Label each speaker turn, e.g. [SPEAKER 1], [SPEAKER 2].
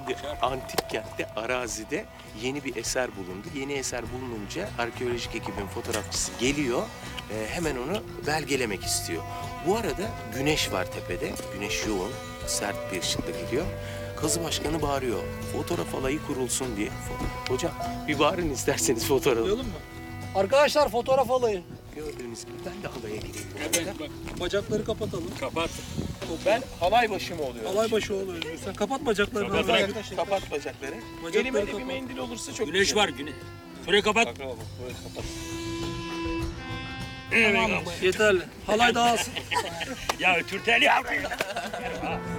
[SPEAKER 1] Şimdi antik kentte, arazide yeni bir eser bulundu. Yeni eser bulununca arkeolojik ekibin fotoğrafçısı geliyor. Hemen onu belgelemek istiyor. Bu arada güneş var tepede. Güneş yoğun, sert bir ışıkla geliyor. Kazı başkanı bağırıyor. Fotoğraf alayı kurulsun diye. Hocam bir bağırın isterseniz fotoğraf.
[SPEAKER 2] Alayalım mı? Arkadaşlar fotoğraf alayı.
[SPEAKER 1] Gördüğünüz gibi ben de halaya gireyim.
[SPEAKER 2] Evet bak. Bacakları kapatalım.
[SPEAKER 3] Kapat.
[SPEAKER 1] Ben halay başı mı oluyorum?
[SPEAKER 2] Alay başı oluyor. Sen kapat bacaklarını.
[SPEAKER 3] Kapat,
[SPEAKER 2] Biraz
[SPEAKER 3] bırak.
[SPEAKER 2] yaklaş.
[SPEAKER 1] Kapat bacakları.
[SPEAKER 2] Bacakları
[SPEAKER 1] Elime de bir
[SPEAKER 2] kapat.
[SPEAKER 1] mendil olursa çok
[SPEAKER 3] Güneş
[SPEAKER 1] güzel.
[SPEAKER 3] var güneş. Şurayı kapat.
[SPEAKER 1] Bak, böyle kapat.
[SPEAKER 2] Tamam, yeterli. Halay dağılsın.
[SPEAKER 3] Ya ötürteli yavrum.